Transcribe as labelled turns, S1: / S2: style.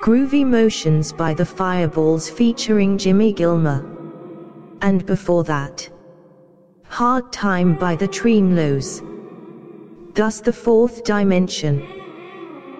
S1: Groovy Motions by the Fireballs featuring Jimmy Gilmer. And before that, Hard Time by the Tremlos. Thus the Fourth Dimension.